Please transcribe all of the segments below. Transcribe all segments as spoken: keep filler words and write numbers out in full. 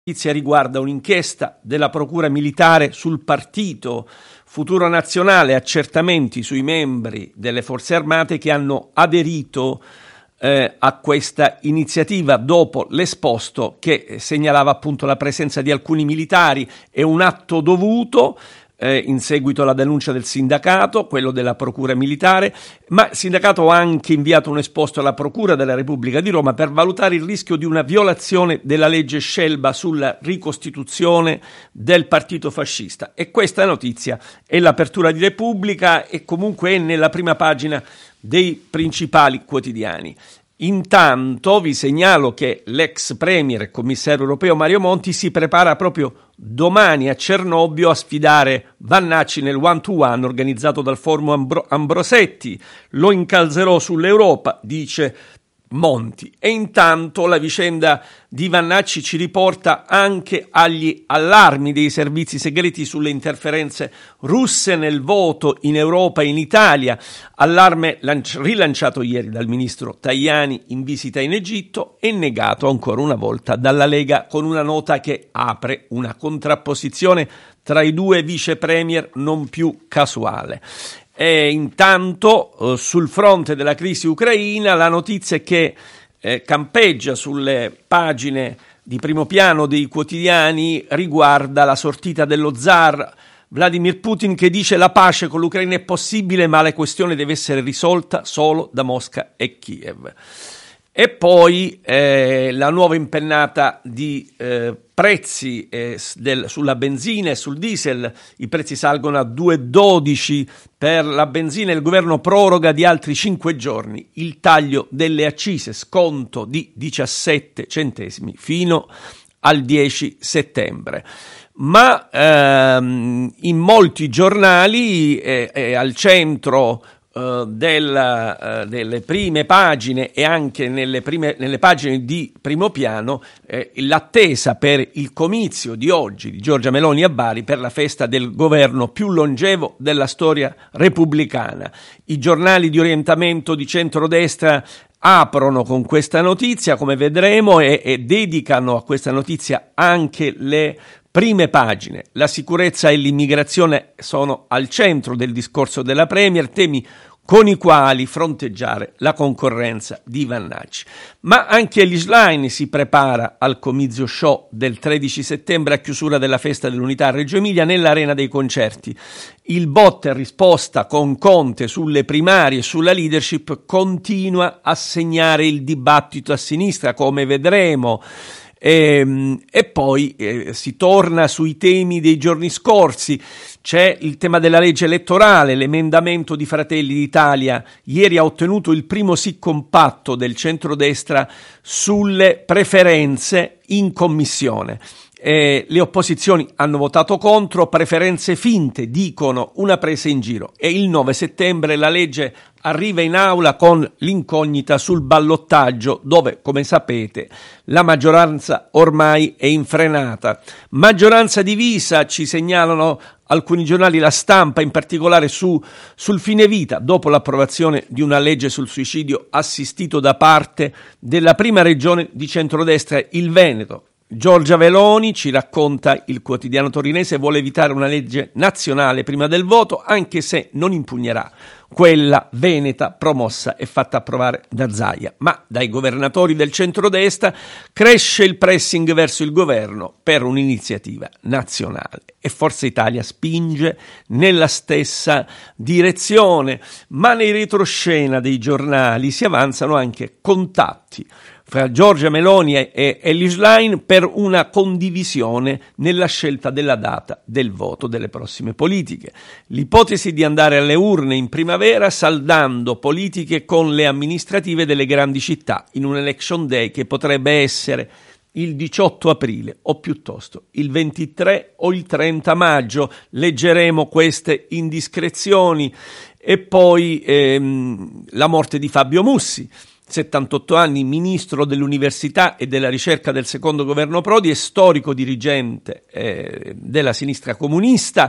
notizia riguarda un'inchiesta della Procura Militare sul partito Futuro Nazionale, accertamenti sui membri delle Forze Armate che hanno aderito eh, a questa iniziativa dopo l'esposto che segnalava appunto la presenza di alcuni militari e un atto dovuto eh, in seguito alla denuncia del sindacato, quello della Procura Militare, ma il sindacato ha anche inviato un esposto alla Procura della Repubblica di Roma per valutare il rischio di una violazione della legge Scelba sulla ricostituzione del partito fascista. E questa notizia è l'apertura di Repubblica e comunque è nella prima pagina dei principali quotidiani. Intanto vi segnalo che l'ex premier e commissario europeo Mario Monti si prepara proprio domani a Cernobbio a sfidare Vannacci nel one to one organizzato dal Forum Ambro- Ambrosetti. Lo incalzerò sull'Europa, dice Monti. E intanto la vicenda di Vannacci ci riporta anche agli allarmi dei servizi segreti sulle interferenze russe nel voto in Europa e in Italia, allarme lanci- rilanciato ieri dal ministro Tajani in visita in Egitto e negato ancora una volta dalla Lega con una nota che apre una contrapposizione tra i due vice premier non più casuale. E intanto eh, sul fronte della crisi ucraina la notizia è che eh, campeggia sulle pagine di primo piano dei quotidiani riguarda la sortita dello zar Vladimir Putin che dice la pace con l'Ucraina è possibile ma la questione deve essere risolta solo da Mosca e Kiev. E poi eh, la nuova impennata di eh, prezzi eh, del, sulla benzina e sul diesel, i prezzi salgono a due virgola dodici per la benzina, il governo proroga di altri cinque giorni il taglio delle accise, sconto di diciassette centesimi fino al dieci settembre. Ma ehm, in molti giornali è, è al centro Uh, del, uh, delle prime pagine e anche nelle, prime, nelle pagine di primo piano eh, l'attesa per il comizio di oggi di Giorgia Meloni a Bari per la festa del governo più longevo della storia repubblicana. I giornali di orientamento di centrodestra aprono con questa notizia, come vedremo, e, e dedicano a questa notizia anche le prime pagine. La sicurezza e l'immigrazione sono al centro del discorso della Premier, temi con i quali fronteggiare la concorrenza di Vannacci. Ma anche Elly Schlein si prepara al comizio show del tredici settembre a chiusura della festa dell'unità a Reggio Emilia nell'Arena dei Concerti. Il botta e risposta con Conte sulle primarie e sulla leadership continua a segnare il dibattito a sinistra, come vedremo. E, e poi eh, si torna sui temi dei giorni scorsi. C'è il tema della legge elettorale, l'emendamento di Fratelli d'Italia ieri ha ottenuto il primo sì compatto del centrodestra sulle preferenze in commissione. Eh, le opposizioni hanno votato contro, preferenze finte, dicono, una presa in giro. E il nove settembre la legge arriva in aula con l'incognita sul ballottaggio, dove, come sapete, la maggioranza ormai è infrenata. Maggioranza divisa, ci segnalano alcuni giornali, La Stampa in particolare, su, sul fine vita, dopo l'approvazione di una legge sul suicidio assistito da parte della prima regione di centrodestra, il Veneto. Giorgia Meloni, ci racconta il quotidiano torinese, vuole evitare una legge nazionale prima del voto, anche se non impugnerà quella veneta promossa e fatta approvare da Zaia. Ma dai governatori del centrodestra cresce il pressing verso il governo per un'iniziativa nazionale e Forza Italia spinge nella stessa direzione, ma nei retroscena dei giornali si avanzano anche contatti fra Giorgia Meloni e Elly Schlein per una condivisione nella scelta della data del voto delle prossime politiche. L'ipotesi di andare alle urne in primavera saldando politiche con le amministrative delle grandi città in un election day che potrebbe essere il diciotto aprile o piuttosto il ventitré o il trenta maggio. Leggeremo queste indiscrezioni. E poi ehm, la morte di Fabio Mussi, settantotto anni, ministro dell'università e della ricerca del secondo governo Prodi e storico dirigente eh, della sinistra comunista,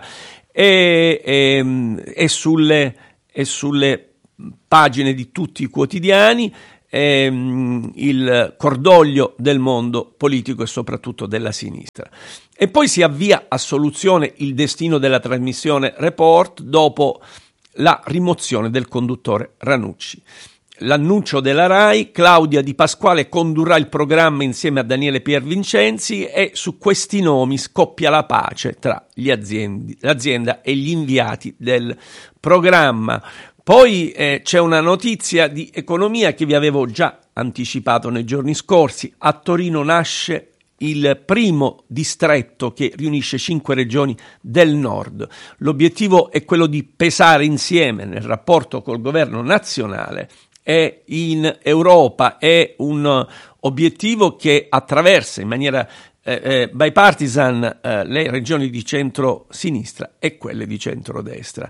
e, e, e, sulle, e sulle pagine di tutti i quotidiani. ehm, il cordoglio del mondo politico e soprattutto della sinistra. E poi si avvia a soluzione il destino della trasmissione Report dopo la rimozione del conduttore Ranucci. L'annuncio della RAI: Claudia Di Pasquale condurrà il programma insieme a Daniele Piervincenzi e su questi nomi scoppia la pace tra gli aziende, l'azienda e gli inviati del programma. Poi eh, c'è una notizia di economia che vi avevo già anticipato nei giorni scorsi. A Torino nasce il primo distretto che riunisce cinque regioni del nord. L'obiettivo è quello di pesare insieme nel rapporto col governo nazionale e in Europa. È un obiettivo che attraversa in maniera eh, eh, bipartisan eh, le regioni di centro-sinistra e quelle di centrodestra.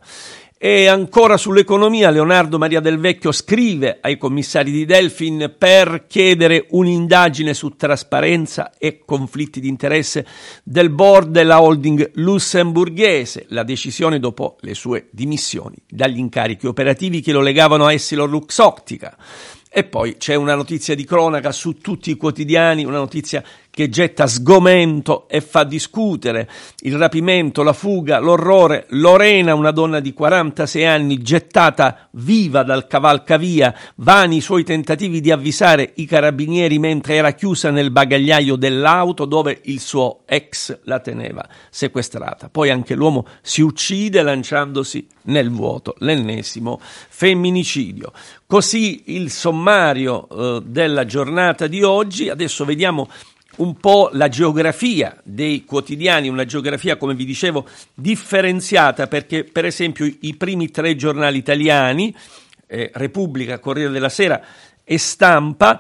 E ancora sull'economia, Leonardo Maria Del Vecchio scrive ai commissari di Delfin per chiedere un'indagine su trasparenza e conflitti di interesse del board della holding lussemburghese. La decisione dopo le sue dimissioni dagli incarichi operativi che lo legavano a EssilorLuxottica. E poi c'è una notizia di cronaca su tutti i quotidiani, una notizia che getta sgomento e fa discutere: il rapimento, la fuga, l'orrore. Lorena, una donna di quarantasei anni, gettata viva dal cavalcavia, vani i suoi tentativi di avvisare i carabinieri mentre era chiusa nel bagagliaio dell'auto dove il suo ex la teneva sequestrata. Poi anche l'uomo si uccide lanciandosi nel vuoto, l'ennesimo femminicidio. Così il sommario eh, della giornata di oggi. Adesso vediamo un po' la geografia dei quotidiani, una geografia, come vi dicevo, differenziata, perché per esempio i primi tre giornali italiani, eh, Repubblica, Corriere della Sera e Stampa,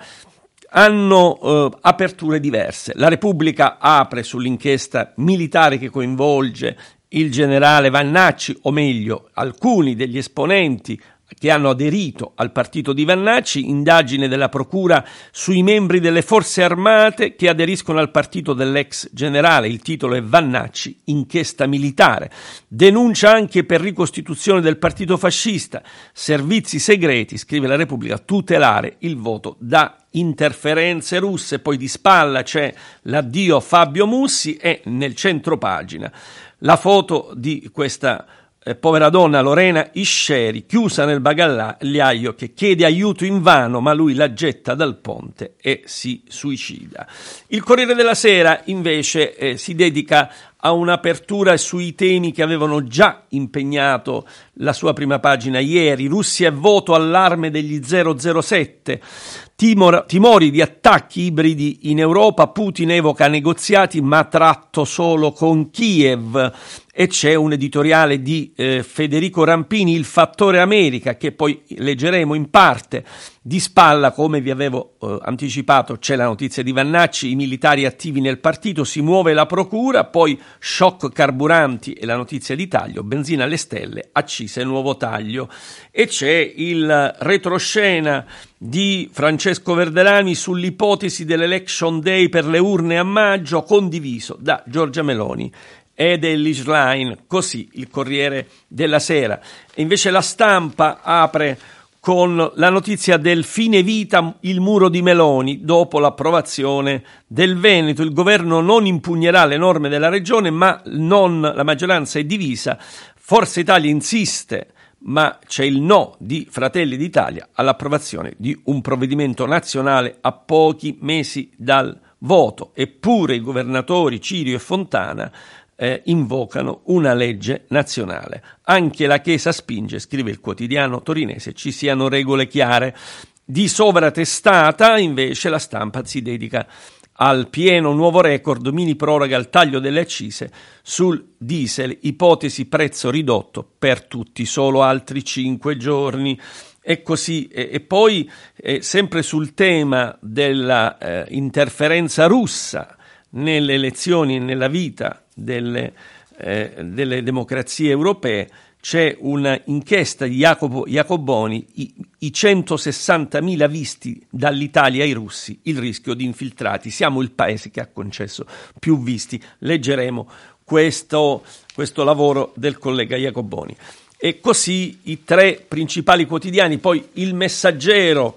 hanno eh, aperture diverse. La Repubblica apre sull'inchiesta militare che coinvolge il generale Vannacci, o meglio alcuni degli esponenti che hanno aderito al partito di Vannacci, indagine della procura sui membri delle forze armate che aderiscono al partito dell'ex generale. Il titolo è Vannacci, inchiesta militare. Denuncia anche per ricostituzione del partito fascista, servizi segreti, scrive la Repubblica, tutelare il voto da interferenze russe. Poi di spalla c'è l'addio Fabio Mussi e nel centropagina la foto di questa Eh, povera donna, Lorena Isceri, chiusa nel bagagliaio, che chiede aiuto invano, ma lui la getta dal ponte e si suicida. Il Corriere della Sera invece eh, si dedica a un'apertura sui temi che avevano già impegnato la sua prima pagina ieri: Russia e voto, allarme degli zero zero sette, timor, timori di attacchi ibridi in Europa, Putin evoca negoziati ma tratto solo con Kiev. E c'è un editoriale di eh, Federico Rampini, Il fattore America, che poi leggeremo in parte. Di spalla, come vi avevo eh, anticipato, c'è la notizia di Vannacci, i militari attivi nel partito, si muove la procura, poi shock carburanti e la notizia di taglio, benzina alle stelle, accise nuovo taglio. E c'è il retroscena di Francesco Verderami sull'ipotesi dell'election day per le urne a maggio, condiviso da Giorgia Meloni ed Ellis Line, così il Corriere della Sera. E invece la Stampa apre con la notizia del fine vita il muro di Meloni dopo l'approvazione del Veneto. Il governo non impugnerà le norme della regione, ma non, la maggioranza è divisa. Forza Italia insiste, ma c'è il no di Fratelli d'Italia all'approvazione di un provvedimento nazionale a pochi mesi dal voto. Eppure i governatori Cirio e Fontana Eh, invocano una legge nazionale. Anche la Chiesa spinge, scrive il quotidiano torinese, ci siano regole chiare. Di sovratestata invece la Stampa si dedica al pieno nuovo record, mini proroga al taglio delle accise sul diesel, ipotesi prezzo ridotto per tutti, solo altri cinque giorni. E così, e, e poi eh, sempre sul tema della eh, interferenza russa nelle elezioni e nella vita delle, eh, delle democrazie europee, c'è un'inchiesta di Jacopo Jacoboni, i, i centosessantamila visti dall'Italia ai russi, il rischio di infiltrati. Siamo il paese che ha concesso più visti. Leggeremo questo, questo lavoro del collega Jacoboni. E così i tre principali quotidiani. Poi il Messaggero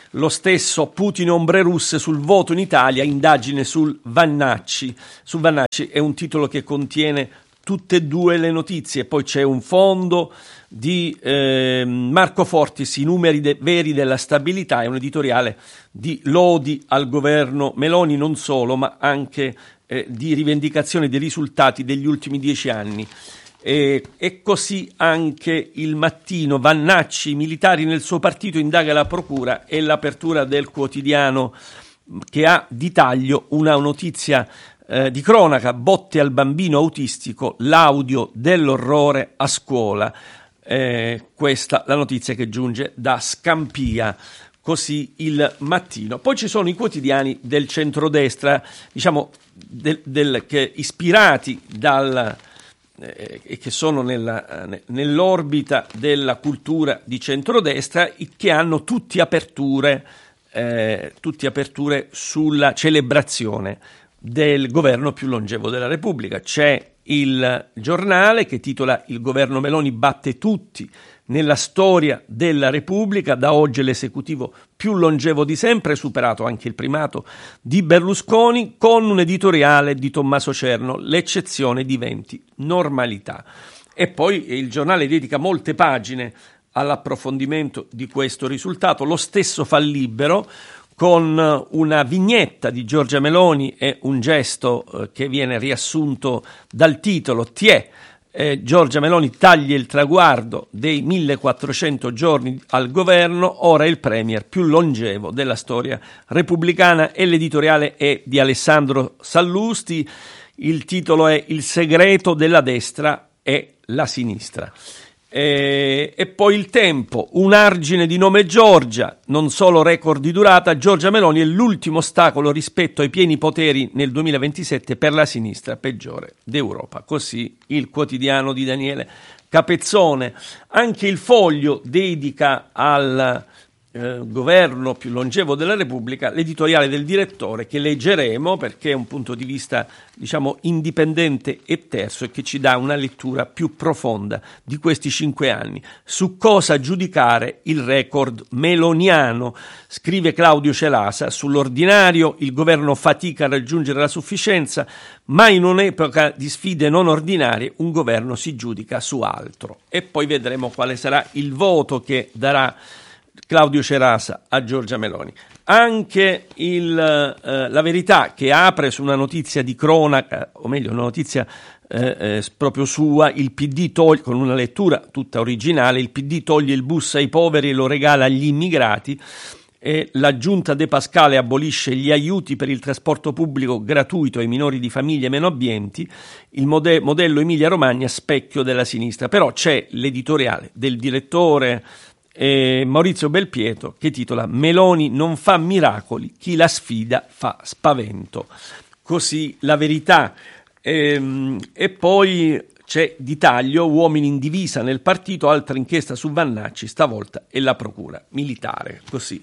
lo stesso Putin ombre russe sul voto in Italia, indagine sul Vannacci. Su Vannacci è un titolo che contiene tutte e due le notizie. Poi c'è un fondo di eh, Marco Fortis, i numeri de- veri della stabilità, è un editoriale di lodi al governo Meloni, non solo, ma anche eh, di rivendicazione dei risultati degli ultimi dieci anni. E, e così anche Il Mattino, Vannacci, militari nel suo partito, indaga la procura, e l'apertura del quotidiano che ha di taglio una notizia eh, di cronaca: botte al bambino autistico, l'audio dell'orrore a scuola. Eh, questa la notizia che giunge da Scampia. Così Il Mattino. Poi ci sono i quotidiani del centrodestra, diciamo del, del, che ispirati dal e eh, che sono nella, eh, nell'orbita della cultura di centrodestra, che hanno tutti aperture, eh, tutti aperture sulla celebrazione del governo più longevo della Repubblica. C'è Il Giornale che titola "Il governo Meloni batte tutti nella storia della Repubblica, da oggi l'esecutivo più longevo di sempre, superato anche il primato di Berlusconi", con un editoriale di Tommaso Cerno: "L'eccezione diventi normalità". E poi il giornale dedica molte pagine all'approfondimento di questo risultato. Lo stesso fa Libero, con una vignetta di Giorgia Meloni e un gesto eh, che viene riassunto dal titolo: "Tiè, Eh, Giorgia Meloni taglia il traguardo dei millequattrocento giorni al governo, ora è il premier più longevo della storia repubblicana". E l'editoriale è di Alessandro Sallusti, il titolo è "Il segreto della destra è la sinistra". E, e poi Il Tempo, un argine di nome Giorgia, non solo record di durata, Giorgia Meloni è l'ultimo ostacolo rispetto ai pieni poteri nel duemilaventisette per la sinistra peggiore d'Europa. Così il quotidiano di Daniele Capezzone. Anche Il Foglio dedica al eh, governo più longevo della Repubblica l'editoriale del direttore, che leggeremo perché è un punto di vista, diciamo, indipendente e terzo, e che ci dà una lettura più profonda di questi cinque anni. Su cosa giudicare il record meloniano, scrive Claudio Celasa: "Sull'ordinario il governo fatica a raggiungere la sufficienza, ma in un'epoca di sfide non ordinarie un governo si giudica su altro". E poi vedremo quale sarà il voto che darà Claudio Cerasa a Giorgia Meloni. Anche il, eh, La Verità, che apre su una notizia di cronaca, o meglio una notizia eh, eh, proprio sua: il P D toglie, con una lettura tutta originale, "il P D toglie il bus ai poveri e lo regala agli immigrati", e "la giunta De Pascale abolisce gli aiuti per il trasporto pubblico gratuito ai minori di famiglie meno abbienti, il mode- modello Emilia-Romagna specchio della sinistra". Però c'è l'editoriale del direttore Eh, Maurizio Belpietro, che titola "Meloni non fa miracoli, chi la sfida fa spavento". Così La Verità. Ehm, e poi c'è di taglio "Uomini in divisa nel partito, altra inchiesta su Vannacci, stavolta è la procura militare". Così.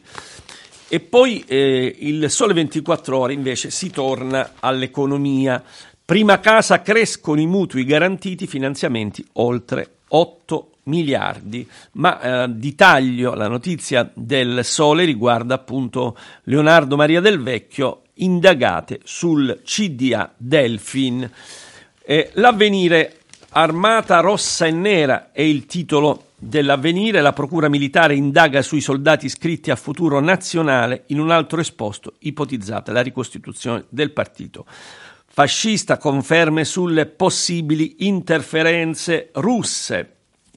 E poi eh, Il Sole ventiquattro Ore invece si torna all'economia. "Prima casa, crescono i mutui garantiti, finanziamenti oltre otto miliardi". Ma eh, di taglio la notizia del Sole riguarda appunto Leonardo Maria Del Vecchio, indagate sul C D A Delfin. Eh, L'Avvenire, "Armata rossa e nera" è il titolo dell'Avvenire. La procura militare indaga sui soldati iscritti a Futuro Nazionale, in un altro esposto ipotizzata la ricostituzione del partito fascista, conferme sulle possibili interferenze russe.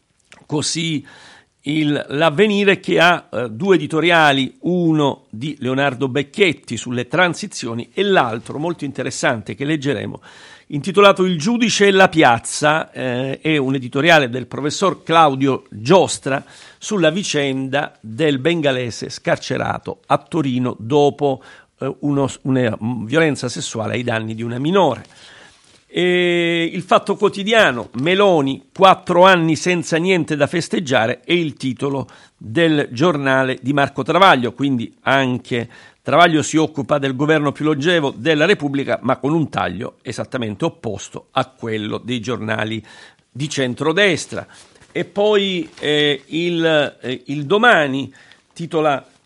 Così il, L'Avvenire, che ha eh, due editoriali, uno di Leonardo Becchetti sulle transizioni e l'altro molto interessante che leggeremo, intitolato "Il giudice e la piazza", eh, è un editoriale del professor Claudio Giostra sulla vicenda del bengalese scarcerato a Torino dopo eh, uno, una violenza sessuale ai danni di una minore. E Il Fatto Quotidiano, "Meloni, quattro anni senza niente da festeggiare", è il titolo del giornale di Marco Travaglio. Quindi anche Travaglio si occupa del governo più longevo della Repubblica, ma con un taglio esattamente opposto a quello dei giornali di centrodestra. E poi eh, il, eh, il Domani titola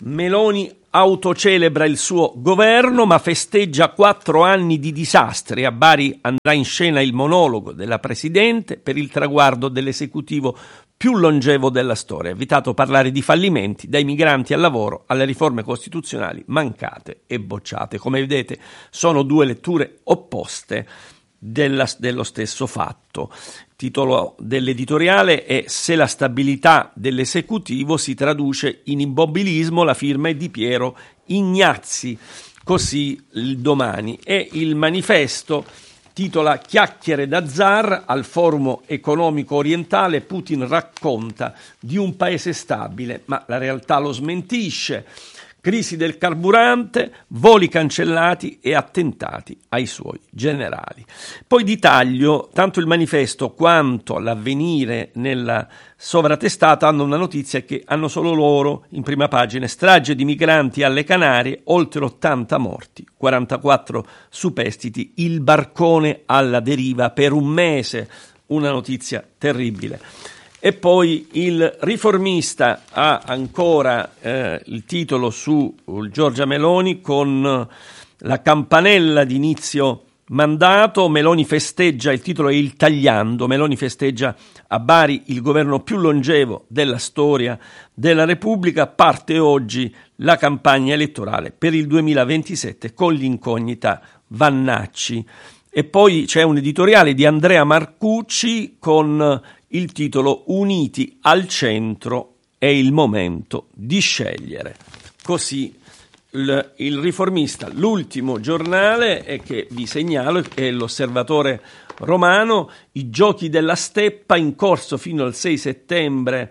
Meloni autocelebra il suo governo ma festeggia quattro anni di disastri. A Bari andrà in scena il monologo della Presidente per il traguardo dell'esecutivo più longevo della storia. È evitato parlare di fallimenti, dai migranti al lavoro alle riforme costituzionali mancate e bocciate. Come vedete sono due letture opposte della, dello stesso fatto. Il titolo dell'editoriale è "Se la stabilità dell'esecutivo si traduce in immobilismo", la firma è di Piero Ignazzi, così il Domani. E il Manifesto titola "Chiacchiere da zar al Forum economico orientale, Putin racconta di un paese stabile, ma la realtà lo smentisce. Crisi del carburante, voli cancellati e attentati ai suoi generali". Poi di taglio, tanto il Manifesto quanto l'Avvenire nella sovratestata hanno una notizia che hanno solo loro in prima pagina: strage di migranti alle Canarie, oltre ottanta morti, quarantaquattro superstiti, il barcone alla deriva per un mese, una notizia terribile. E poi il Riformista ha ancora eh, il titolo su Giorgia Meloni con la campanella di inizio mandato. Meloni festeggia, il titolo è "Il tagliando", Meloni festeggia a Bari il governo più longevo della storia della Repubblica. Parte oggi la campagna elettorale per il duemilaventisette con l'incognita Vannacci. E poi c'è un editoriale di Andrea Marcucci con il titolo "Uniti al centro, è il momento di scegliere". Così il, il Riformista. L'ultimo giornale è che vi segnalo è l'Osservatore Romano, i giochi della steppa in corso fino al sei settembre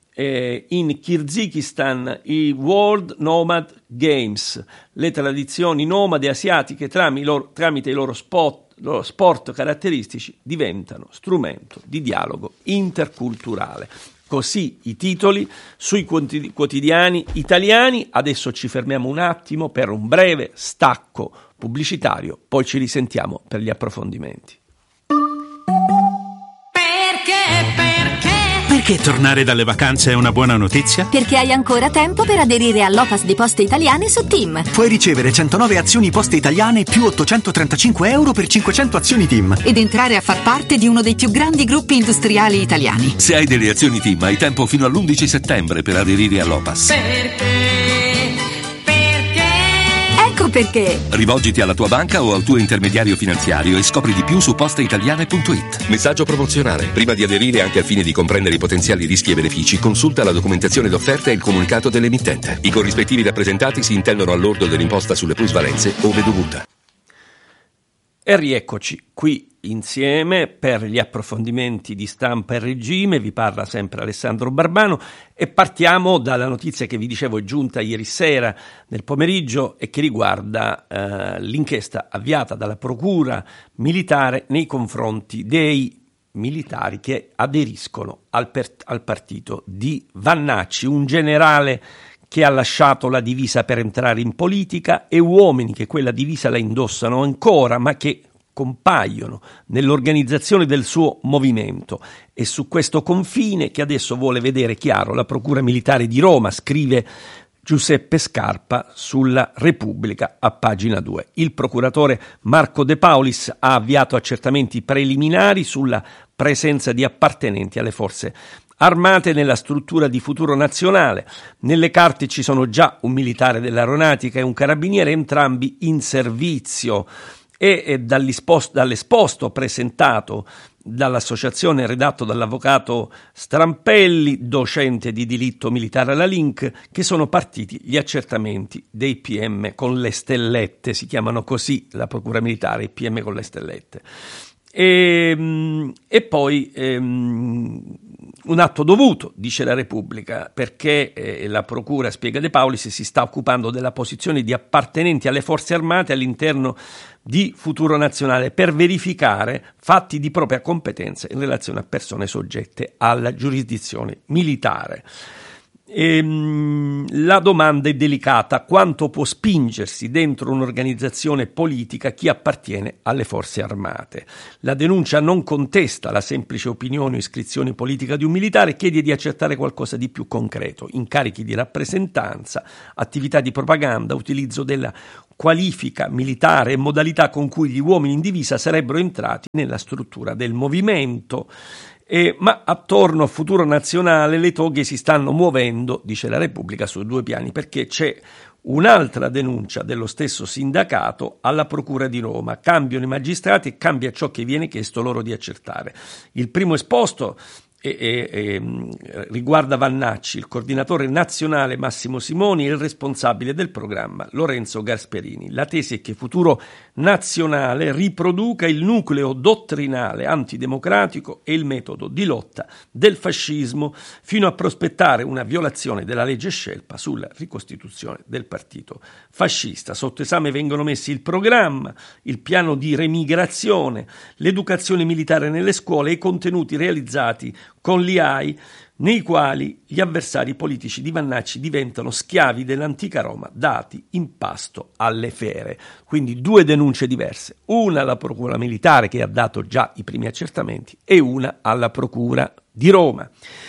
eh, in Kirghizistan, i World Nomad Games, le tradizioni nomade asiatiche tramite i loro, tramite i loro spot loro sport caratteristici diventano strumento di dialogo interculturale. Così i titoli sui quotidiani italiani. Adesso ci fermiamo un attimo per un breve stacco pubblicitario, poi ci risentiamo per gli approfondimenti. Perché? Perché? Perché tornare dalle vacanze è una buona notizia? Perché hai ancora tempo per aderire all'O P A S di Poste Italiane su TIM. Puoi ricevere centonove azioni Poste Italiane più ottocentotrentacinque euro per cinquecento azioni TIM. Ed entrare a far parte di uno dei più grandi gruppi industriali italiani. Se hai delle azioni TIM hai tempo fino all'undici settembre per aderire all'O P A S. Perché? Ecco perché. Rivolgiti alla tua banca o al tuo intermediario finanziario e scopri di più su posteitaliane punto it. Messaggio promozionale. Prima di aderire, anche al fine di comprendere i potenziali rischi e benefici, consulta la documentazione d'offerta e il comunicato dell'emittente. I corrispettivi rappresentati si intendono al lordo dell'imposta sulle plusvalenze ove dovuta. E rieccoci qui insieme per gli approfondimenti di Stampa e Regime. Vi parla sempre Alessandro Barbano e partiamo dalla notizia che vi dicevo è giunta ieri sera nel pomeriggio e che riguarda eh, l'inchiesta avviata dalla Procura militare nei confronti dei militari che aderiscono al, per- al partito di Vannacci, un generale che ha lasciato la divisa per entrare in politica e uomini che quella divisa la indossano ancora ma che compaiono nell'organizzazione del suo movimento. È su questo confine che adesso vuole vedere chiaro la Procura Militare di Roma, scrive Giuseppe Scarpa sulla Repubblica a pagina due. Il procuratore Marco De Paulis ha avviato accertamenti preliminari sulla presenza di appartenenti alle forze armate nella struttura di Futuro Nazionale. Nelle carte ci sono già un militare dell'aeronautica e un carabiniere, entrambi in servizio. E, e dall'esposto presentato dall'associazione redatto dall'avvocato Strampelli, docente di diritto militare alla Link, che sono partiti gli accertamenti dei P M con le stellette, si chiamano così la Procura Militare, i P M con le stellette. E, e poi ehm, un atto dovuto, dice la Repubblica, perché eh, la Procura, spiega De Paulis, si sta occupando della posizione di appartenenti alle forze armate all'interno di Futuro Nazionale per verificare fatti di propria competenza in relazione a persone soggette alla giurisdizione militare. Ehm, la domanda è delicata: quanto può spingersi dentro un'organizzazione politica chi appartiene alle forze armate? La denuncia non contesta la semplice opinione o iscrizione politica di un militare, chiede di accertare qualcosa di più concreto: incarichi di rappresentanza, attività di propaganda, utilizzo della qualifica militare e modalità con cui gli uomini in divisa sarebbero entrati nella struttura del movimento. Eh, ma attorno a Futuro Nazionale le toghe si stanno muovendo, dice la Repubblica, su due piani, perché c'è un'altra denuncia dello stesso sindacato alla Procura di Roma. Cambiano i magistrati e cambia ciò che viene chiesto loro di accertare. Il primo esposto E, e, e, riguarda Vannacci, il coordinatore nazionale Massimo Simoni e il responsabile del programma Lorenzo Gasperini. La tesi è che Futuro Nazionale riproduca il nucleo dottrinale antidemocratico e il metodo di lotta del fascismo, fino a prospettare una violazione della legge Scelpa sulla ricostituzione del partito fascista. Sotto esame vengono messi il programma, il piano di remigrazione, l'educazione militare nelle scuole e i contenuti realizzati con l'I A I, nei quali gli avversari politici di Vannacci diventano schiavi dell'antica Roma, dati in pasto alle fere. Quindi due denunce diverse, una alla Procura Militare, che ha dato già i primi accertamenti, e una alla Procura di Roma.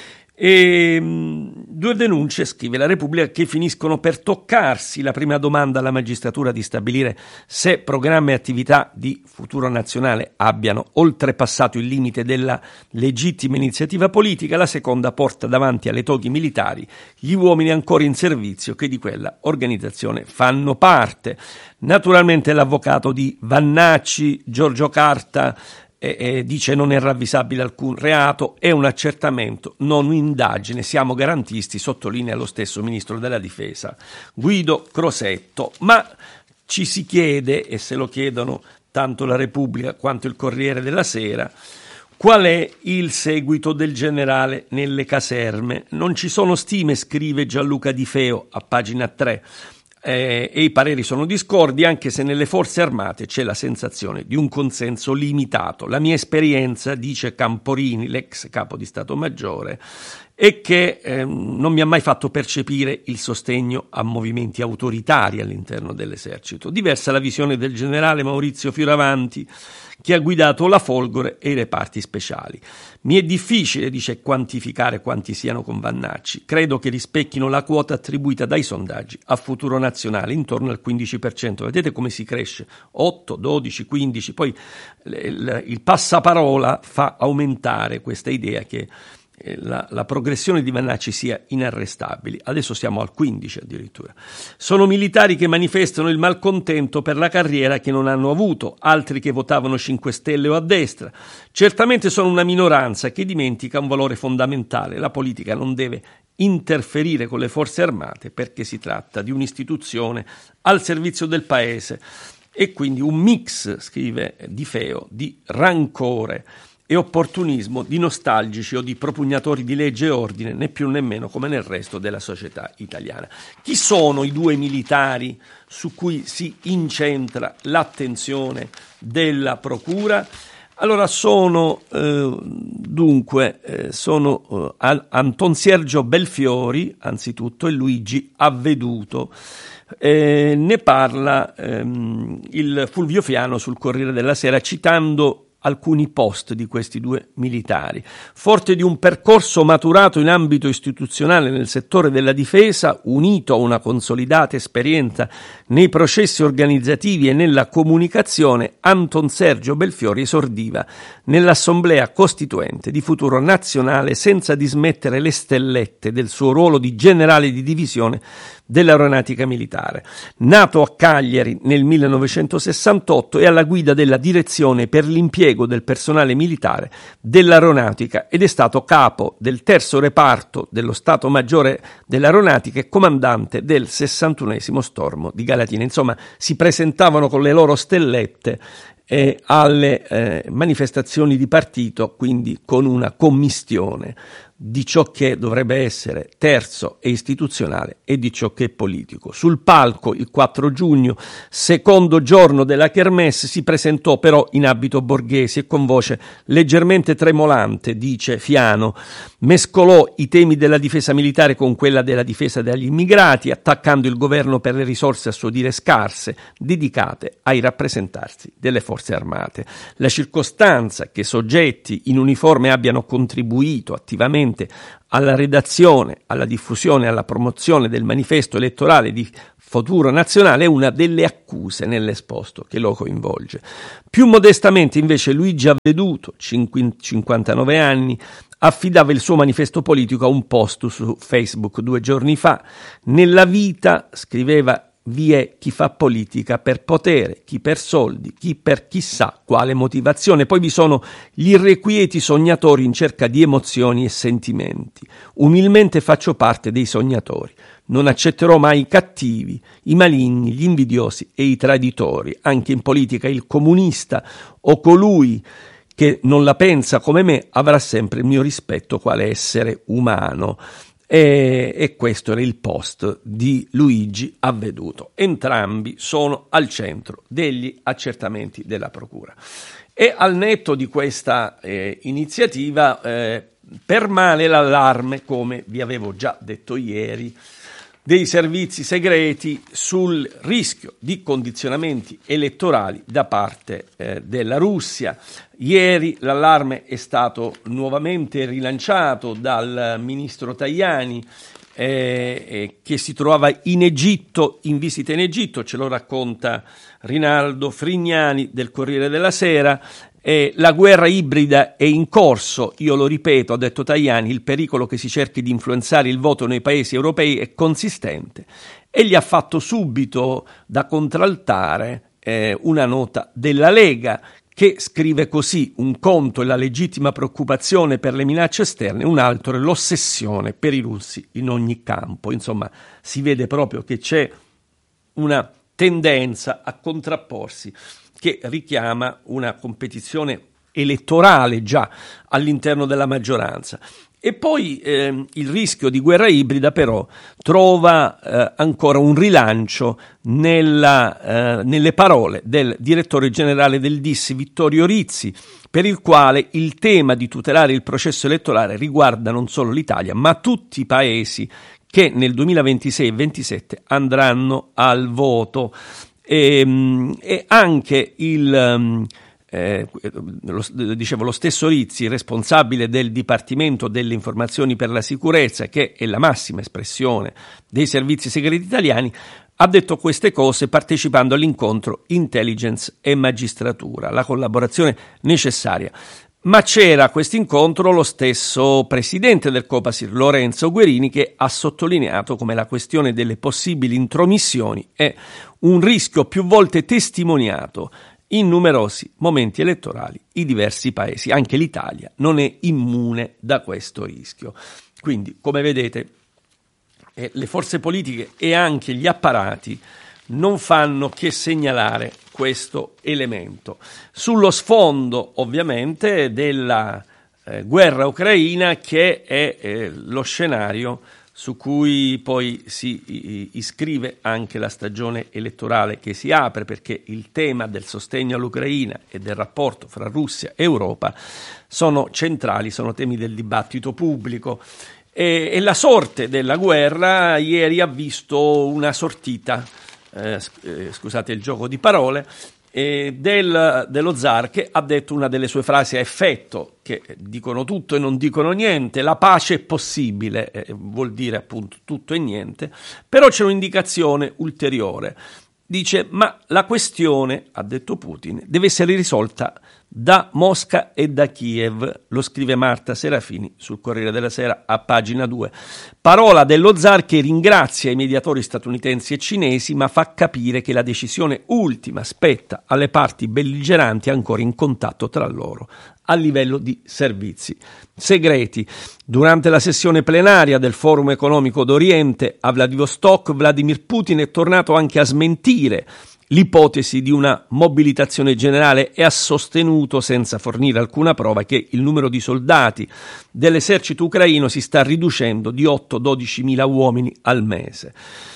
E, due denunce, scrive la Repubblica, che finiscono per toccarsi. La prima domanda alla magistratura di stabilire se programma e attività di Futuro Nazionale abbiano oltrepassato il limite della legittima iniziativa politica. La seconda porta davanti alle toghe militari gli uomini ancora in servizio che di quella organizzazione fanno parte. Naturalmente l'avvocato di Vannacci, Giorgio Carta, E, e dice non è ravvisabile alcun reato, è un accertamento, non un'indagine, siamo garantisti, sottolinea lo stesso ministro della difesa Guido Crosetto. Ma ci si chiede, e se lo chiedono tanto la Repubblica quanto il Corriere della Sera, qual è il seguito del generale nelle caserme? Non ci sono stime, scrive Gianluca Di Feo a pagina tre. Eh, e i pareri sono discordi, anche se nelle forze armate c'è la sensazione di un consenso limitato. La mia esperienza, dice Camporini, l'ex capo di Stato Maggiore, è che eh, non mi ha mai fatto percepire il sostegno a movimenti autoritari all'interno dell'esercito. Diversa la visione del generale Maurizio Fioravanti, che ha guidato la Folgore e i reparti speciali. Mi è difficile, dice, quantificare quanti siano con Vannacci. Credo che rispecchino la quota attribuita dai sondaggi a Futuro Nazionale, intorno al quindici per cento. Vedete come si cresce? otto, dodici, quindici. Poi il, il passaparola fa aumentare questa idea che La, la progressione di Vannacci sia inarrestabile. Adesso siamo al quindici addirittura. Sono militari che manifestano il malcontento per la carriera che non hanno avuto, altri che votavano cinque Stelle o a destra. Certamente sono una minoranza che dimentica un valore fondamentale: la politica non deve interferire con le forze armate, perché si tratta di un'istituzione al servizio del paese. E quindi un mix, scrive Di Feo, di rancore e opportunismo, di nostalgici o di propugnatori di legge e ordine, né più né meno, come nel resto della società italiana. Chi sono i due militari su cui si incentra l'attenzione della Procura? Allora sono eh, dunque eh, sono eh, Anton Sergio Belfiori anzitutto e Luigi Avveduto. Eh, ne parla ehm, il Fulvio Fiano sul Corriere della Sera, citando alcuni post di questi due militari. Forte di un percorso maturato in ambito istituzionale nel settore della difesa, unito a una consolidata esperienza nei processi organizzativi e nella comunicazione, Anton Sergio Belfiori esordiva nell'Assemblea Costituente di Futuro Nazionale senza dismettere le stellette del suo ruolo di generale di divisione dell'aeronautica militare. Nato a Cagliari nel millenovecentosessantotto, è alla guida della direzione per l'impiego del personale militare dell'aeronautica ed è stato capo del terzo reparto dello Stato Maggiore dell'Aeronautica e comandante del sessantunesimo stormo di Galatina. Insomma, si presentavano con le loro stellette eh, alle eh, manifestazioni di partito, quindi con una commistione di ciò che dovrebbe essere terzo e istituzionale e di ciò che è politico. Sul palco il quattro giugno, secondo giorno della kermesse, si presentò però in abito borghese e con voce leggermente tremolante, dice Fiano, mescolò i temi della difesa militare con quella della difesa dagli immigrati, attaccando il governo per le risorse a suo dire scarse, dedicate ai rappresentanti delle forze armate. La circostanza che soggetti in uniforme abbiano contribuito attivamente alla redazione, alla diffusione e alla promozione del manifesto elettorale di Futuro Nazionale è una delle accuse nell'esposto che lo coinvolge. Più modestamente invece Luigi Avveduto, cinquantanove anni, affidava il suo manifesto politico a un post su Facebook due giorni fa. Nella vita, scriveva, vi è chi fa politica per potere, chi per soldi, chi per chissà quale motivazione. Poi vi sono gli irrequieti sognatori in cerca di emozioni e sentimenti. Umilmente faccio parte dei sognatori. Non accetterò mai i cattivi, i maligni, gli invidiosi e i traditori. Anche in politica il comunista o colui che non la pensa come me avrà sempre il mio rispetto quale essere umano. E, e questo era il post di Luigi Avveduto. Entrambi sono al centro degli accertamenti della Procura. E al netto di questa eh, iniziativa eh, permane l'allarme, come vi avevo già detto ieri, dei servizi segreti sul rischio di condizionamenti elettorali da parte eh, della Russia. Ieri l'allarme è stato nuovamente rilanciato dal ministro Tajani eh, eh, che si trovava in Egitto, in visita in Egitto, ce lo racconta Rinaldo Frignani del Corriere della Sera. Eh, la guerra ibrida è in corso, io lo ripeto, ha detto Tajani, il pericolo che si cerchi di influenzare il voto nei paesi europei è consistente e gli ha fatto subito da contraltare eh, una nota della Lega che scrive così: un conto è la legittima preoccupazione per le minacce esterne, un altro è l'ossessione per i russi in ogni campo. Insomma, si vede proprio che c'è una tendenza a contrapporsi che richiama una competizione elettorale già all'interno della maggioranza. E poi eh, il rischio di guerra ibrida però trova eh, ancora un rilancio nella, eh, nelle parole del direttore generale del D I S Vittorio Rizzi, per il quale il tema di tutelare il processo elettorale riguarda non solo l'Italia, ma tutti i paesi che nel duemilaventisei e ventisette andranno al voto. E, e anche il eh, lo, dicevo lo stesso Rizzi, responsabile del Dipartimento delle Informazioni per la Sicurezza, che è la massima espressione dei servizi segreti italiani, ha detto queste cose partecipando all'incontro Intelligence e Magistratura, la collaborazione necessaria. Ma c'era a questo incontro lo stesso presidente del Copasir, Lorenzo Guerini, che ha sottolineato come la questione delle possibili intromissioni è un rischio più volte testimoniato in numerosi momenti elettorali in diversi paesi. Anche l'Italia non è immune da questo rischio. Quindi, come vedete, eh, le forze politiche e anche gli apparati non fanno che segnalare questo elemento. Sullo sfondo, ovviamente, della eh, guerra ucraina, che è eh, lo scenario su cui poi si i, iscrive anche la stagione elettorale che si apre, perché il tema del sostegno all'Ucraina e del rapporto fra Russia e Europa sono centrali, sono temi del dibattito pubblico. E, e la sorte della guerra ieri ha visto una sortita, Eh, scusate il gioco di parole, eh, del, dello zar, che ha detto una delle sue frasi a effetto, che dicono tutto e non dicono niente. La pace è possibile, eh, vuol dire appunto tutto e niente, però c'è un'indicazione ulteriore. Dice: ma la questione, ha detto Putin, deve essere risolta da Mosca e da Kiev. Lo scrive Marta Serafini sul Corriere della Sera a pagina due. Parola dello zar che ringrazia i mediatori statunitensi e cinesi, ma fa capire che la decisione ultima spetta alle parti belligeranti ancora in contatto tra loro a livello di servizi segreti. Durante la sessione plenaria del Forum economico d'Oriente a Vladivostok, Vladimir Putin è tornato anche a smentire l'ipotesi di una mobilitazione generale e ha sostenuto, senza fornire alcuna prova, che il numero di soldati dell'esercito ucraino si sta riducendo di otto dodici mila uomini al mese.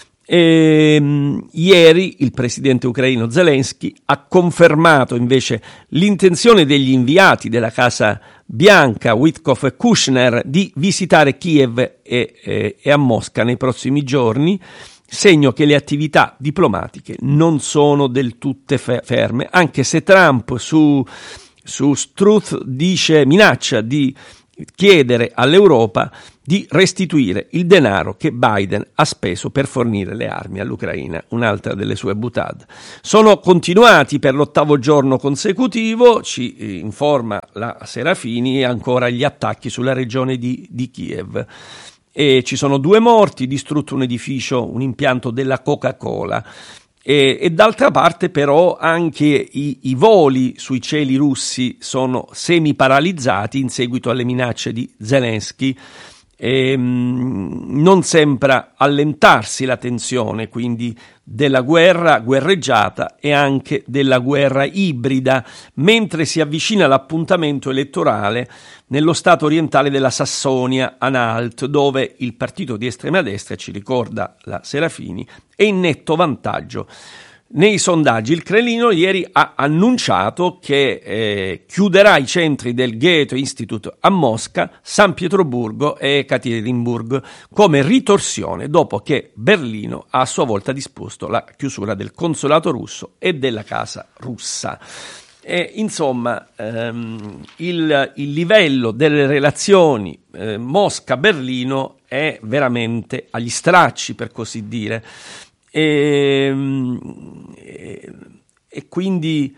E, ieri il presidente ucraino Zelensky ha confermato invece l'intenzione degli inviati della Casa Bianca, Witkoff e Kushner, di visitare Kiev e, e, e a Mosca nei prossimi giorni, segno che le attività diplomatiche non sono del tutto ferme, anche se Trump su, su Truth dice, minaccia di chiedere all'Europa di restituire il denaro che Biden ha speso per fornire le armi all'Ucraina, un'altra delle sue boutade. Sono continuati per l'ottavo giorno consecutivo, ci informa la Serafini, ancora gli attacchi sulla regione di, di Kiev. E ci sono due morti, distrutto un edificio, un impianto della Coca-Cola. E, e d'altra parte però anche i, i voli sui cieli russi sono semi-paralizzati in seguito alle minacce di Zelensky. E, mh, non sembra allentarsi la tensione quindi della guerra guerreggiata e anche della guerra ibrida, mentre si avvicina l'appuntamento elettorale nello stato orientale della Sassonia-Anhalt, dove il partito di estrema destra, ci ricorda la Serafini, è in netto vantaggio nei sondaggi. Il Cremlino ieri ha annunciato che eh, chiuderà i centri del Goethe Institute a Mosca, San Pietroburgo e Ekaterinburg come ritorsione, dopo che Berlino ha a sua volta disposto la chiusura del consolato russo e della casa russa. E, insomma, ehm, il, il livello delle relazioni eh, Mosca-Berlino è veramente agli stracci, per così dire. E, e, e, quindi,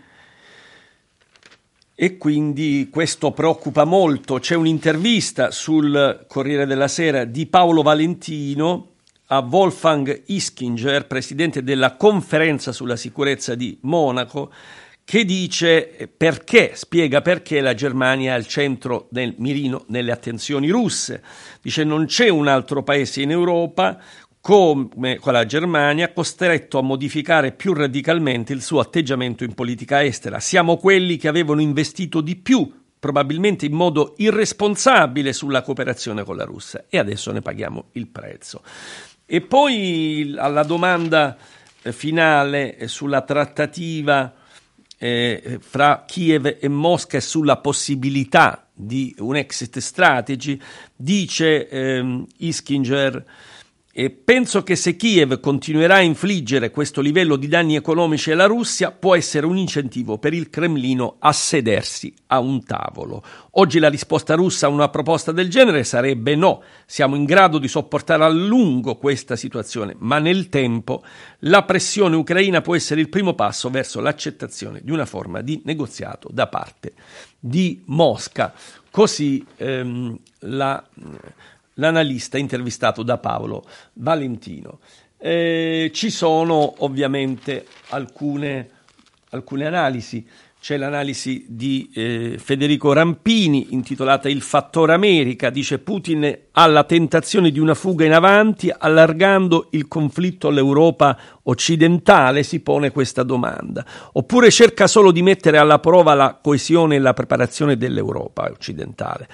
e quindi questo preoccupa molto. C'è un'intervista sul Corriere della Sera di Paolo Valentino a Wolfgang Ischinger, presidente della Conferenza sulla sicurezza di Monaco, che dice perché, spiega perché la Germania è al centro del mirino nelle attenzioni russe. Dice: non c'è un altro paese in Europa come con la Germania costretto a modificare più radicalmente il suo atteggiamento in politica estera. Siamo quelli che avevano investito di più, probabilmente in modo irresponsabile, sulla cooperazione con la Russia, e adesso ne paghiamo il prezzo. E poi alla domanda finale sulla trattativa eh, fra Kiev e Mosca e sulla possibilità di un exit strategy, dice ehm, Ischinger: E penso che se Kiev continuerà a infliggere questo livello di danni economici alla Russia, può essere un incentivo per il Cremlino a sedersi a un tavolo. Oggi la risposta russa a una proposta del genere sarebbe no. Siamo in grado di sopportare a lungo questa situazione, ma nel tempo la pressione ucraina può essere il primo passo verso l'accettazione di una forma di negoziato da parte di Mosca. Così ehm, la... l'analista intervistato da Paolo Valentino. Eh, ci sono ovviamente alcune, alcune analisi. C'è l'analisi di eh, Federico Rampini intitolata Il fattore America. Dice: Putin ha la tentazione di una fuga in avanti allargando il conflitto all'Europa occidentale, si pone questa domanda, oppure cerca solo di mettere alla prova la coesione e la preparazione dell'Europa occidentale.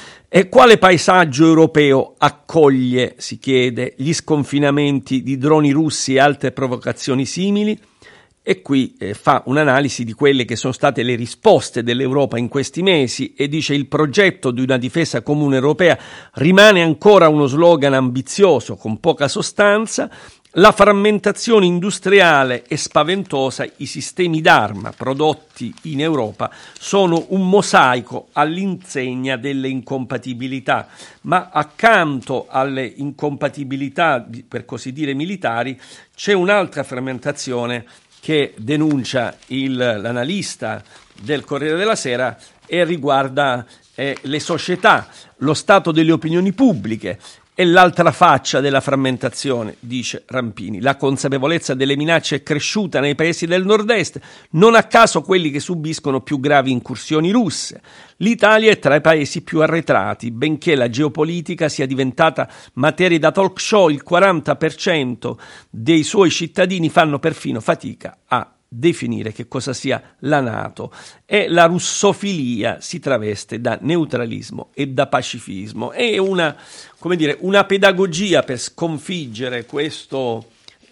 E quale paesaggio europeo accoglie, si chiede, gli sconfinamenti di droni russi e altre provocazioni simili? E qui eh, fa un'analisi di quelle che sono state le risposte dell'Europa in questi mesi e dice: il progetto di una difesa comune europea rimane ancora uno slogan ambizioso con poca sostanza. La frammentazione industriale è spaventosa, i sistemi d'arma prodotti in Europa sono un mosaico all'insegna delle incompatibilità, ma accanto alle incompatibilità, per così dire, militari, c'è un'altra frammentazione che denuncia il, l'analista del Corriere della Sera e riguarda eh, le società, lo stato delle opinioni pubbliche. E l'altra faccia della frammentazione, dice Rampini, la consapevolezza delle minacce è cresciuta nei paesi del nord-est, non a caso quelli che subiscono più gravi incursioni russe. L'Italia è tra i paesi più arretrati, benché la geopolitica sia diventata materia da talk show. Il quaranta per cento dei suoi cittadini fanno perfino fatica a definire che cosa sia la NATO, e la russofilia si traveste da neutralismo e da pacifismo. È una, come dire, una pedagogia per sconfiggere questo,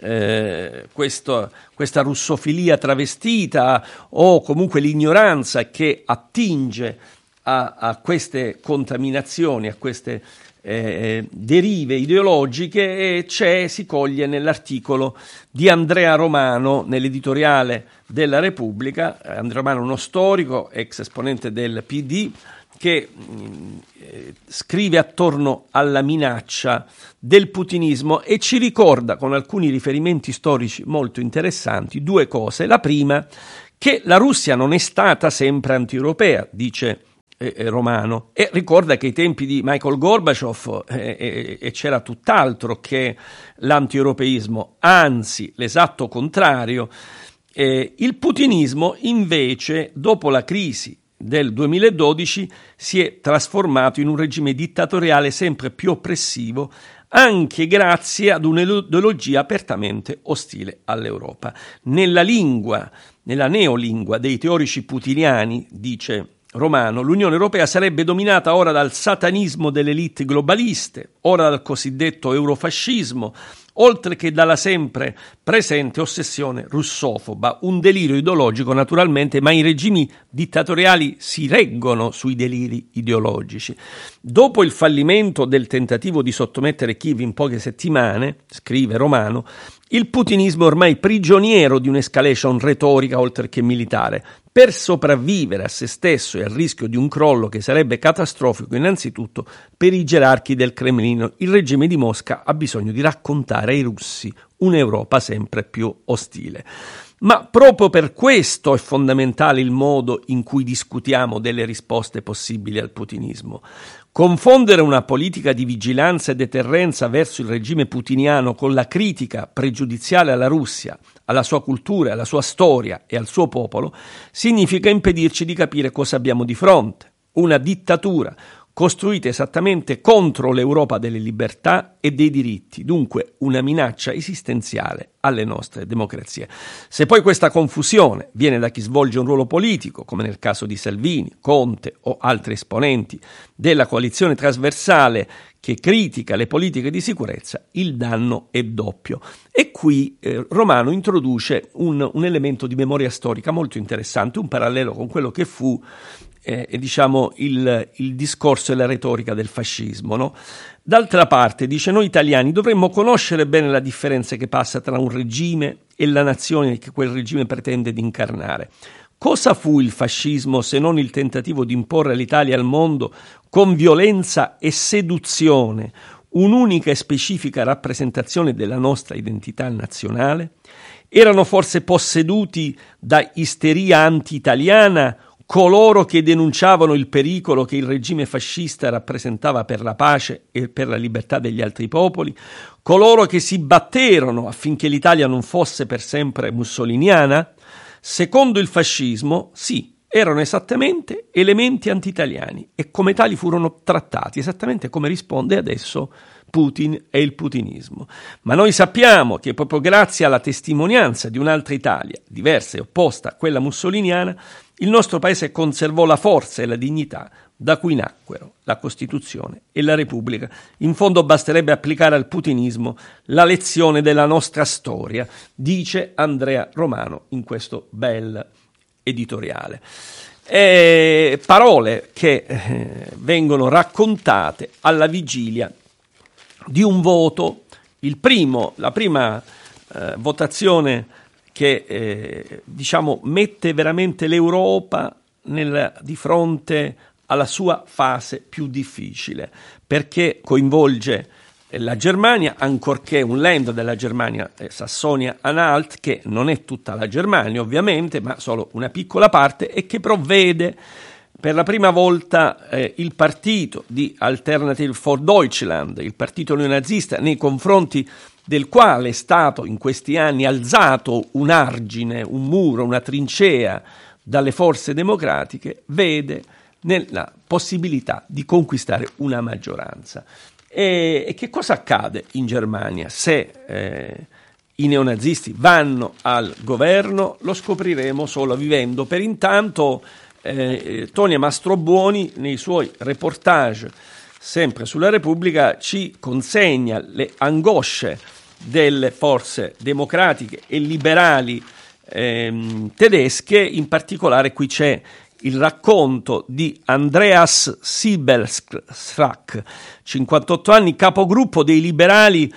eh, questo, questa russofilia travestita, o comunque l'ignoranza che attinge a, a queste contaminazioni, a queste Eh, derive ideologiche, e c'è, si coglie nell'articolo di Andrea Romano nell'editoriale della Repubblica. Andrea Romano, uno storico, ex esponente del P D, che eh, scrive attorno alla minaccia del putinismo e ci ricorda, con alcuni riferimenti storici molto interessanti, due cose. La prima, che la Russia non è stata sempre anti-europea, dice Romano, e ricorda che ai tempi di Michael Gorbaciov eh, eh, eh, c'era tutt'altro che l'anti-europeismo, anzi l'esatto contrario. Eh, il putinismo invece, dopo la crisi del duemiladodici, si è trasformato in un regime dittatoriale sempre più oppressivo, anche grazie ad un'ideologia apertamente ostile all'Europa. Nella lingua, nella neolingua dei teorici putiniani, dice Romano, l'Unione Europea sarebbe dominata ora dal satanismo delle elite globaliste, ora dal cosiddetto eurofascismo, oltre che dalla sempre presente ossessione russofoba, un delirio ideologico naturalmente, ma i regimi dittatoriali si reggono sui deliri ideologici. Dopo il fallimento del tentativo di sottomettere Kiev in poche settimane, scrive Romano, il putinismo è ormai prigioniero di un'escalation retorica oltre che militare. Per sopravvivere a se stesso e al rischio di un crollo che sarebbe catastrofico innanzitutto per i gerarchi del Cremlino, il regime di Mosca ha bisogno di raccontare ai russi un'Europa sempre più ostile. Ma proprio per questo è fondamentale il modo in cui discutiamo delle risposte possibili al putinismo. Confondere una politica di vigilanza e deterrenza verso il regime putiniano con la critica pregiudiziale alla Russia, alla sua cultura, alla sua storia e al suo popolo, significa impedirci di capire cosa abbiamo di fronte: una dittatura costruita esattamente contro l'Europa delle libertà e dei diritti, dunque una minaccia esistenziale alle nostre democrazie. Se poi questa confusione viene da chi svolge un ruolo politico, come nel caso di Salvini, Conte o altri esponenti della coalizione trasversale che critica le politiche di sicurezza, il danno è doppio. E qui eh, Romano introduce un, un elemento di memoria storica molto interessante, un parallelo con quello che fu eh, diciamo il, il discorso e la retorica del fascismo, no? D'altra parte, dice, noi italiani dovremmo conoscere bene la differenza che passa tra un regime e la nazione che quel regime pretende di incarnare. Cosa fu il fascismo se non il tentativo di imporre all'Italia e al mondo, con violenza e seduzione, un'unica e specifica rappresentazione della nostra identità nazionale? Erano forse posseduti da isteria anti-italiana coloro che denunciavano il pericolo che il regime fascista rappresentava per la pace e per la libertà degli altri popoli, coloro che si batterono affinché l'Italia non fosse per sempre mussoliniana? Secondo il fascismo, sì, erano esattamente elementi anti-italiani e come tali furono trattati, esattamente come risponde adesso Putin e il putinismo. Ma noi sappiamo che proprio grazie alla testimonianza di un'altra Italia, diversa e opposta a quella mussoliniana, il nostro paese conservò la forza e la dignità da cui nacquero la Costituzione e la Repubblica. In fondo basterebbe applicare al putinismo la lezione della nostra storia, dice Andrea Romano in questo bel editoriale. E parole che eh, vengono raccontate alla vigilia di un voto, il primo, la prima eh, votazione che eh, diciamo mette veramente l'Europa nel, di fronte alla sua fase più difficile, perché coinvolge la Germania, ancorché un land della Germania, eh, Sassonia-Anhalt, che non è tutta la Germania ovviamente, ma solo una piccola parte, e che provvede per la prima volta eh, il partito di Alternative for Deutschland, il partito neonazista, nei confronti del quale è stato in questi anni alzato un argine, un muro, una trincea dalle forze democratiche, vede nella possibilità di conquistare una maggioranza. E, e che cosa accade in Germania se eh, i neonazisti vanno al governo, lo scopriremo solo vivendo. Per intanto eh, Tonia Mastrobuoni nei suoi reportage sempre sulla Repubblica ci consegna le angosce delle forze democratiche e liberali ehm, tedesche. In particolare qui c'è il racconto di Andreas Siebelstrack, cinquantotto anni, capogruppo dei liberali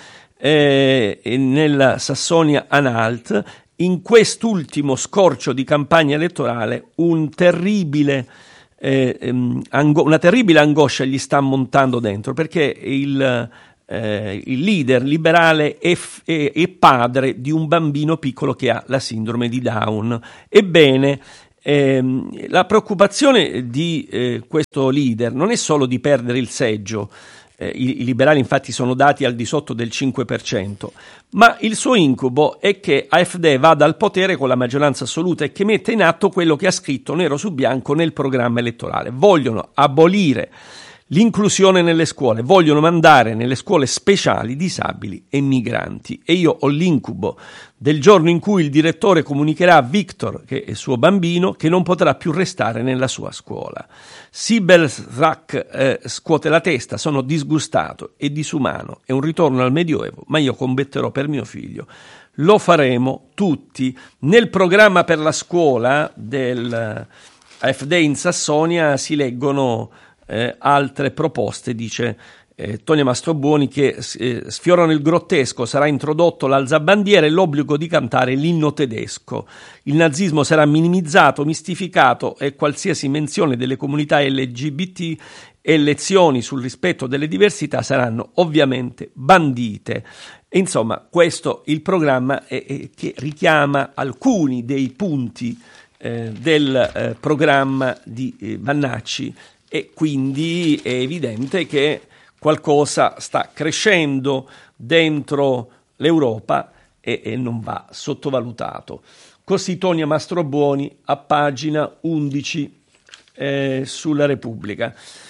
eh, nella Sassonia-Anhalt. In quest'ultimo scorcio di campagna elettorale un terribile Eh, ehm, ango- una terribile angoscia gli sta montando dentro, perché il, eh, il leader liberale è, f- è, è padre di un bambino piccolo che ha la sindrome di Down. Ebbene, ehm, la preoccupazione di eh, questo leader non è solo di perdere il seggio, eh, i, i liberali infatti sono dati al di sotto del cinque per cento, ma il suo incubo è che AfD vada al potere con la maggioranza assoluta e che metta in atto quello che ha scritto nero su bianco nel programma elettorale. Vogliono abolire l'inclusione nelle scuole, vogliono mandare nelle scuole speciali disabili e migranti. E io ho l'incubo del giorno in cui il direttore comunicherà a Victor, che è il suo bambino, che non potrà più restare nella sua scuola. Siebelstrack eh, scuote la testa: sono disgustato e disumano, è un ritorno al Medioevo, ma io combatterò per mio figlio. Lo faremo tutti. Nel programma per la scuola del AfD in Sassonia si leggono eh, altre proposte. Dice eh, Tonia Mastrobuoni che eh, sfiorano il grottesco: sarà introdotto l'alzabandiera e l'obbligo di cantare l'inno tedesco. Il nazismo sarà minimizzato, mistificato e qualsiasi menzione delle comunità L G B T e lezioni sul rispetto delle diversità saranno ovviamente bandite. E insomma, questo il programma è, è, che richiama alcuni dei punti eh, del eh, programma di eh, Vannacci, e quindi è evidente che qualcosa sta crescendo dentro l'Europa e, e non va sottovalutato. Così Tonia Mastrobuoni a pagina undici eh, sulla Repubblica.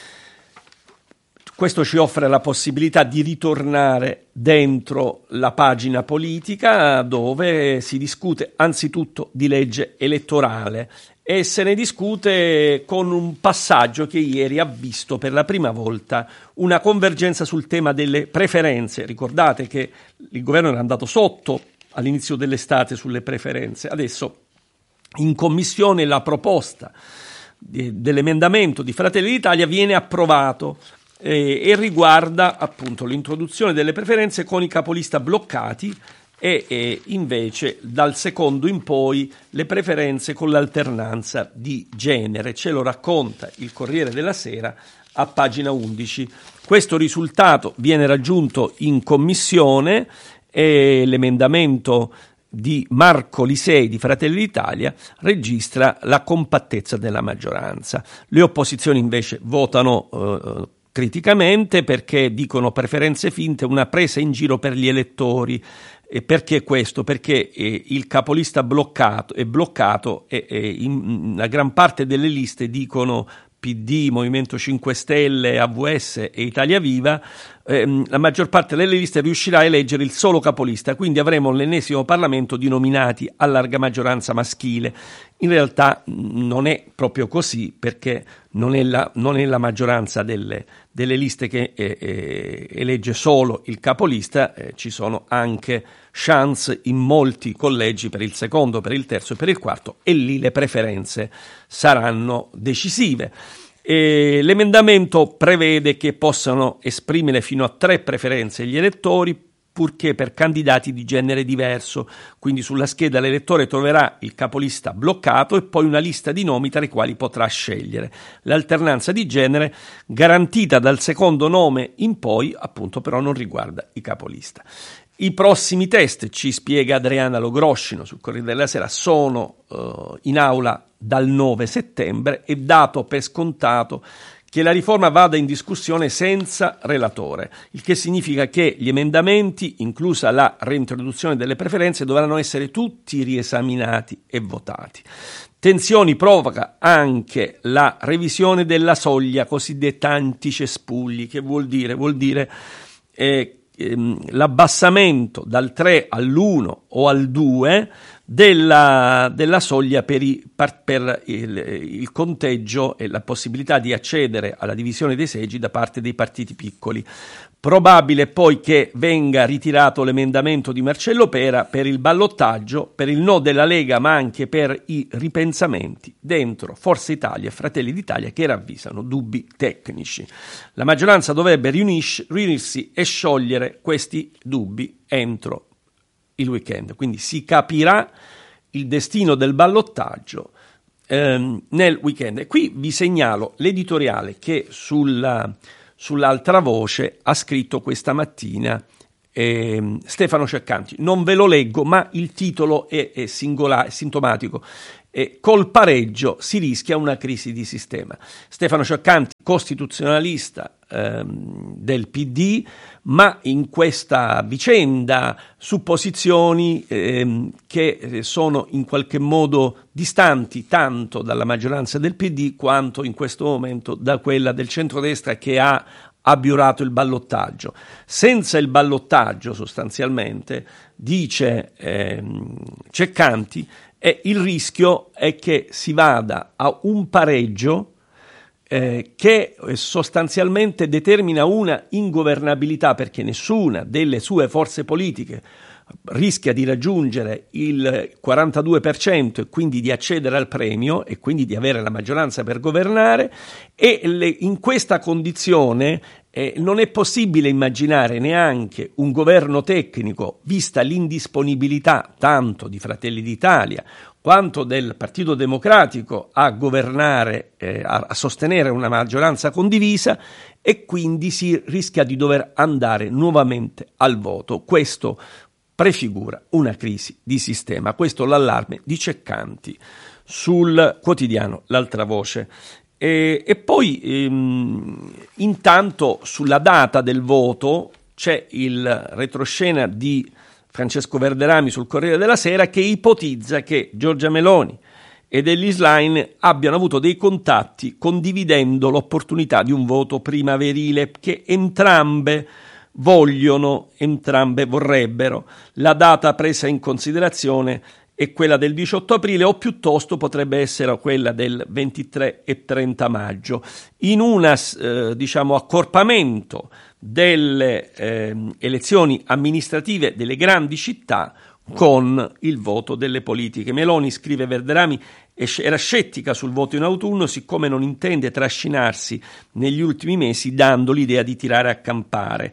Questo ci offre la possibilità di ritornare dentro la pagina politica, dove si discute anzitutto di legge elettorale e se ne discute con un passaggio che ieri ha visto per la prima volta una convergenza sul tema delle preferenze. Ricordate che il governo era andato sotto all'inizio dell'estate sulle preferenze. Adesso in commissione la proposta di, dell'emendamento di Fratelli d'Italia viene approvato eh, e riguarda appunto l'introduzione delle preferenze con i capolista bloccati e, e invece dal secondo in poi le preferenze con l'alternanza di genere. Ce lo racconta il Corriere della Sera a pagina undici. Questo risultato viene raggiunto in commissione e l'emendamento di Marco Lisei di Fratelli d'Italia registra la compattezza della maggioranza. Le opposizioni invece votano eh, criticamente perché dicono preferenze finte, una presa in giro per gli elettori. E perché questo? Perché eh, il capolista bloccato è bloccato e, e in una gran parte delle liste dicono P D, Movimento cinque Stelle, A V S e Italia Viva, ehm, la maggior parte delle liste riuscirà a eleggere il solo capolista, quindi avremo l'ennesimo Parlamento di nominati a larga maggioranza maschile. In realtà non è proprio così, perché non è la, non è la maggioranza delle, delle liste che eh, eh, elegge solo il capolista, eh, ci sono anche chance in molti collegi per il secondo, per il terzo e per il quarto, e lì le preferenze saranno decisive. E l'emendamento prevede che possano esprimere fino a tre preferenze gli elettori, purché per candidati di genere diverso, quindi sulla scheda l'elettore troverà il capolista bloccato e poi una lista di nomi tra i quali potrà scegliere. L'alternanza di genere garantita dal secondo nome in poi, appunto, però non riguarda i capolista. I prossimi test, ci spiega Adriana Logroscino sul Corriere della Sera, sono uh, in aula dal nove settembre e dato per scontato che la riforma vada in discussione senza relatore, il che significa che gli emendamenti, inclusa la reintroduzione delle preferenze, dovranno essere tutti riesaminati e votati. Tensioni provoca anche la revisione della soglia cosiddetta anticespugli, che vuol dire? Vuol dire eh, ehm, l'abbassamento dal tre all'uno o al due della, della soglia per, i, per il, il conteggio e la possibilità di accedere alla divisione dei seggi da parte dei partiti piccoli. Probabile poi che venga ritirato l'emendamento di Marcello Pera per il ballottaggio, per il no della Lega, ma anche per i ripensamenti dentro Forza Italia e Fratelli d'Italia che ravvisano dubbi tecnici. La maggioranza dovrebbe riunisci, riunirsi e sciogliere questi dubbi entro il weekend, quindi si capirà il destino del ballottaggio ehm, nel weekend. E qui vi segnalo l'editoriale che sulla Sull'altra voce ha scritto questa mattina eh, Stefano Ceccanti. Non ve lo leggo, ma il titolo è, è singolare, è sintomatico. E col pareggio si rischia una crisi di sistema. Stefano Ceccanti, costituzionalista ehm, del P D, ma in questa vicenda su posizioni ehm, che sono in qualche modo distanti tanto dalla maggioranza del P D quanto in questo momento da quella del centrodestra che ha abiurato il ballottaggio. Senza il ballottaggio, sostanzialmente, dice ehm, Ceccanti, e il rischio è che si vada a un pareggio eh, che sostanzialmente determina una ingovernabilità, perché nessuna delle sue forze politiche rischia di raggiungere il quarantadue per cento e quindi di accedere al premio e quindi di avere la maggioranza per governare, e le, in questa condizione eh, non è possibile immaginare neanche un governo tecnico, vista l'indisponibilità tanto di Fratelli d'Italia quanto del Partito Democratico a governare, eh, a, a sostenere una maggioranza condivisa, e quindi si rischia di dover andare nuovamente al voto. Questo prefigura una crisi di sistema. Questo l'allarme di Ceccanti sul quotidiano L'Altra Voce. E, e poi ehm, intanto sulla data del voto c'è il retroscena di Francesco Verderami sul Corriere della Sera, che ipotizza che Giorgia Meloni ed Elly Schlein abbiano avuto dei contatti condividendo l'opportunità di un voto primaverile che entrambe vogliono, entrambe vorrebbero. La data presa in considerazione è quella del diciotto aprile, o piuttosto potrebbe essere quella del ventitré e trenta maggio, in un eh, diciamo accorpamento delle eh, elezioni amministrative delle grandi città con il voto delle politiche. Meloni, scrive Verderami, era scettica sul voto in autunno, siccome non intende trascinarsi negli ultimi mesi dando l'idea di tirare a campare.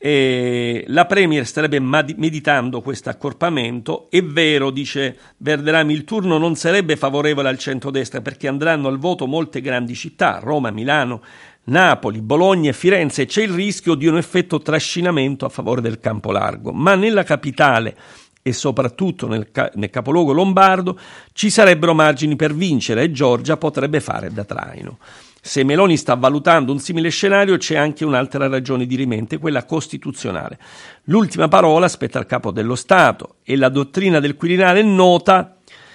E la Premier starebbe meditando questo accorpamento. È vero, dice Verderami, il turno non sarebbe favorevole al centrodestra perché andranno al voto molte grandi città, Roma, Milano, Napoli, Bologna e Firenze, e c'è il rischio di un effetto trascinamento a favore del campo largo, ma nella capitale e soprattutto nel, ca- nel capoluogo lombardo ci sarebbero margini per vincere e Giorgia potrebbe fare da traino. Se Meloni sta valutando un simile scenario, c'è anche un'altra ragione dirimente, quella costituzionale. L'ultima parola spetta al capo dello Stato e la dottrina del Quirinale è nota,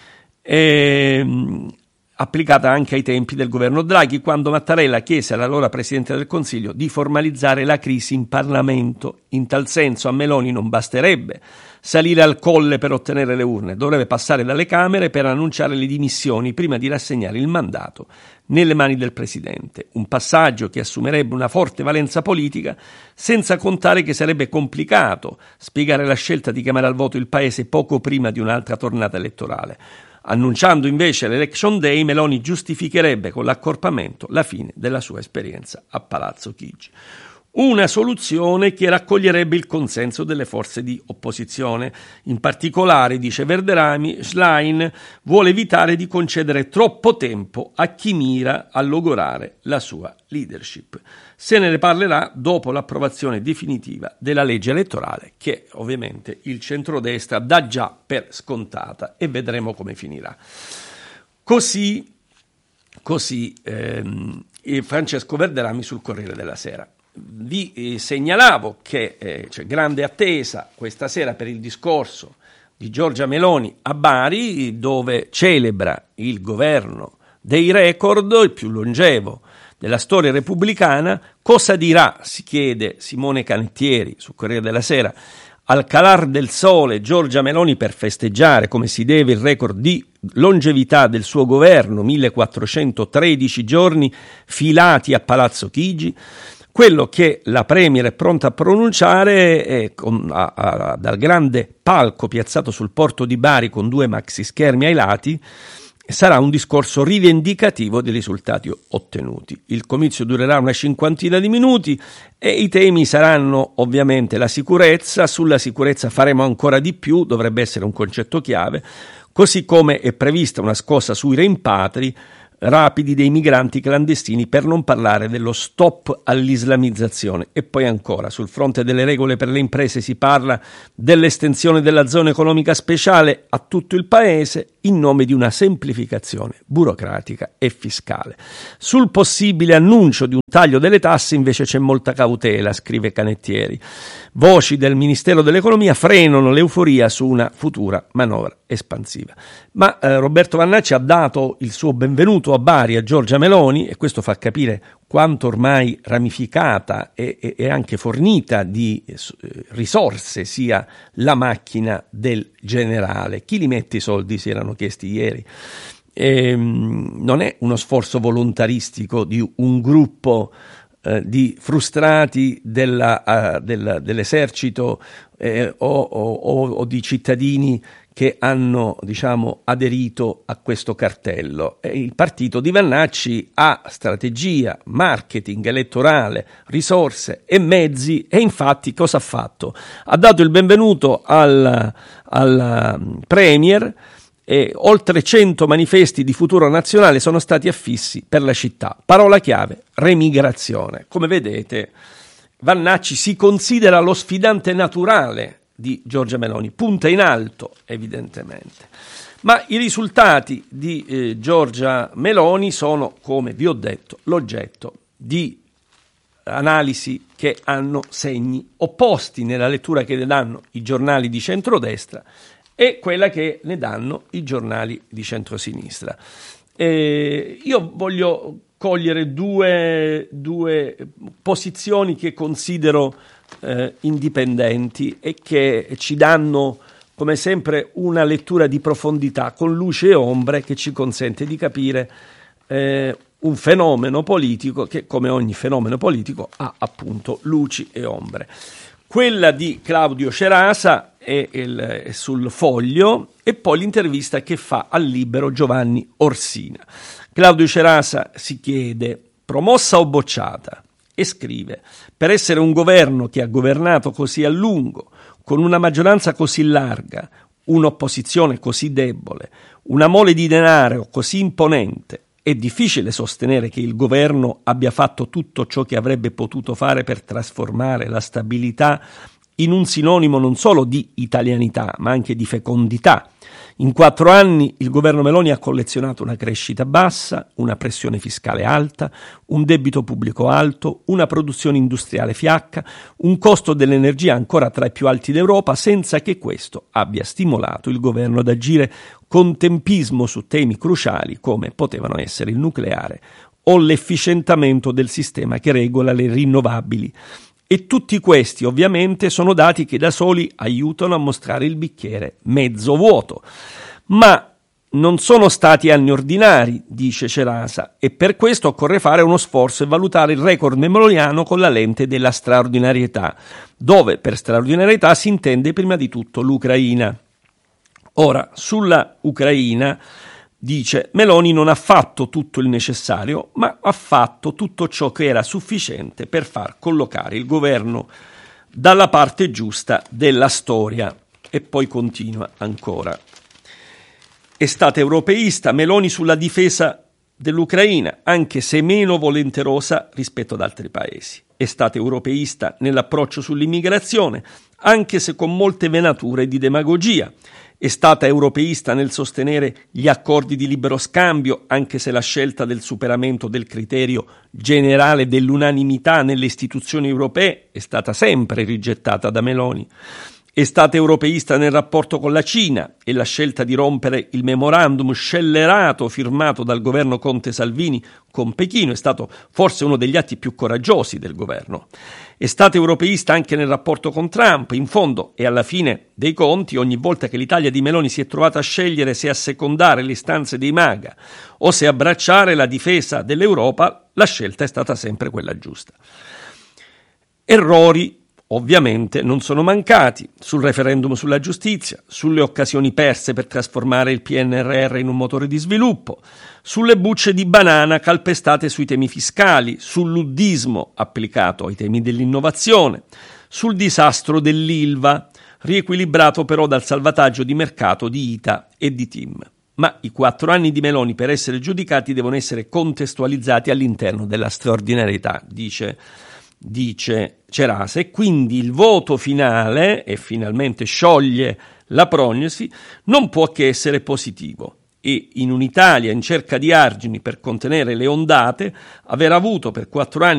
ehm, applicata anche ai tempi del governo Draghi, quando Mattarella chiese all'allora Presidente del Consiglio di formalizzare la crisi in Parlamento. In tal senso a Meloni non basterebbe salire al colle per ottenere le urne, dovrebbe passare dalle Camere per annunciare le dimissioni prima di rassegnare il mandato nelle mani del Presidente, un passaggio che assumerebbe una forte valenza politica, senza contare che sarebbe complicato spiegare la scelta di chiamare al voto il Paese poco prima di un'altra tornata elettorale. Annunciando invece l'Election Day, Meloni giustificherebbe con l'accorpamento la fine della sua esperienza a Palazzo Chigi. Una soluzione che raccoglierebbe il consenso delle forze di opposizione. In particolare, dice Verderami, Schlein vuole evitare di concedere troppo tempo a chi mira a logorare la sua leadership. Se ne parlerà dopo l'approvazione definitiva della legge elettorale, che ovviamente il centrodestra dà già per scontata, e vedremo come finirà. Così, così ehm, Francesco Verderami sul Corriere della Sera. Vi eh, segnalavo che eh, c'è grande attesa questa sera per il discorso di Giorgia Meloni a Bari, dove celebra il governo dei record, il più longevo della storia repubblicana. Cosa dirà, si chiede Simone Canettieri su Corriere della Sera, al calar del sole Giorgia Meloni per festeggiare come si deve il record di longevità del suo governo, millequattrocentotredici giorni filati a Palazzo Chigi. Quello che la Premier è pronta a pronunciare è con, a, a, dal grande palco piazzato sul porto di Bari con due maxi schermi ai lati sarà un discorso rivendicativo dei risultati ottenuti. Il comizio durerà una cinquantina di minuti e i temi saranno ovviamente la sicurezza. Sulla sicurezza faremo ancora di più, dovrebbe essere un concetto chiave, così come è prevista una scossa sui rimpatri rapidi dei migranti clandestini, per non parlare dello stop all'islamizzazione. E poi ancora, sul fronte delle regole per le imprese si parla dell'estensione della zona economica speciale a tutto il paese in nome di una semplificazione burocratica e fiscale. Sul possibile annuncio di un taglio delle tasse invece c'è molta cautela, scrive Canettieri. Voci del Ministero dell'Economia frenano l'euforia su una futura manovra espansiva. Ma eh, Roberto Vannacci ha dato il suo benvenuto a Bari a Giorgia Meloni, e questo fa capire quanto ormai ramificata e, e, e anche fornita di eh, risorse sia la macchina del generale. Chi li mette i soldi, si erano chiesti ieri. E, non è uno sforzo volontaristico di un gruppo eh, di frustrati della, uh, del, dell'esercito eh, o, o, o di cittadini che hanno, diciamo, aderito a questo cartello. E il partito di Vannacci ha strategia, marketing elettorale, risorse e mezzi, e infatti cosa ha fatto? Ha dato il benvenuto al, al Premier e oltre cento manifesti di Futuro Nazionale sono stati affissi per la città. Parola chiave: remigrazione. Come vedete, Vannacci si considera lo sfidante naturale di Giorgia Meloni, punta in alto evidentemente. Ma i risultati di eh, Giorgia Meloni sono, come vi ho detto, l'oggetto di analisi che hanno segni opposti nella lettura che ne danno i giornali di centrodestra e quella che ne danno i giornali di centrosinistra. Eh, io voglio cogliere due, due posizioni che considero Eh, indipendenti e che ci danno, come sempre, una lettura di profondità con luce e ombre che ci consente di capire eh, un fenomeno politico che, come ogni fenomeno politico, ha appunto luci e ombre. Quella di Claudio Cerasa è, il, è sul Foglio, e poi l'intervista che fa al Libero Giovanni Orsina. Claudio Cerasa si chiede: promossa o bocciata? E scrive: per essere un governo che ha governato così a lungo, con una maggioranza così larga, un'opposizione così debole, una mole di denaro così imponente, è difficile sostenere che il governo abbia fatto tutto ciò che avrebbe potuto fare per trasformare la stabilità in un sinonimo non solo di italianità, ma anche di fecondità. In quattro anni il governo Meloni ha collezionato una crescita bassa, una pressione fiscale alta, un debito pubblico alto, una produzione industriale fiacca, un costo dell'energia ancora tra i più alti d'Europa, senza che questo abbia stimolato il governo ad agire con tempismo su temi cruciali come potevano essere il nucleare o l'efficientamento del sistema che regola le rinnovabili. E tutti questi ovviamente sono dati che da soli aiutano a mostrare il bicchiere mezzo vuoto. Ma non sono stati anni ordinari, dice Cerasa, e per questo occorre fare uno sforzo e valutare il record meloniano con la lente della straordinarietà, dove per straordinarietà si intende prima di tutto l'Ucraina. Ora, sulla Ucraina, dice, Meloni non ha fatto tutto il necessario, ma ha fatto tutto ciò che era sufficiente per far collocare il governo dalla parte giusta della storia. E poi continua ancora. È stata europeista Meloni sulla difesa dell'Ucraina, anche se meno volenterosa rispetto ad altri paesi. È stata europeista nell'approccio sull'immigrazione, anche se con molte venature di demagogia. È stata europeista nel sostenere gli accordi di libero scambio, anche se la scelta del superamento del criterio generale dell'unanimità nelle istituzioni europee è stata sempre rigettata da Meloni. È stata europeista nel rapporto con la Cina e la scelta di rompere il memorandum scellerato firmato dal governo Conte-Salvini con Pechino è stato forse uno degli atti più coraggiosi del governo. È stata europeista anche nel rapporto con Trump. In fondo e alla fine dei conti, ogni volta che l'Italia di Meloni si è trovata a scegliere se assecondare le istanze dei MAGA o se abbracciare la difesa dell'Europa, la scelta è stata sempre quella giusta. Errori ovviamente non sono mancati sul referendum sulla giustizia, sulle occasioni perse per trasformare il P N R R in un motore di sviluppo, sulle bucce di banana calpestate sui temi fiscali, sul luddismo applicato ai temi dell'innovazione, sul disastro dell'Ilva, riequilibrato però dal salvataggio di mercato di I T A e di TIM. Ma i quattro anni di Meloni, per essere giudicati, devono essere contestualizzati all'interno della straordinarietà, dice dice Cerasa, e quindi il voto finale, e finalmente scioglie la prognosi, non può che essere positivo. E in un'Italia in cerca di argini per contenere le ondate, aver avuto per quattro anni